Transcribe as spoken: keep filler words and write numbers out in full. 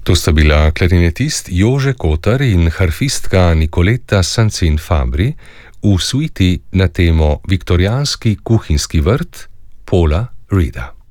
To sta bila klarinetist Jože Kotar in harfistka Nicoletta Sancin Fabri v suiti na temo Viktorijanski kuhinjski vrt Paula Reeda.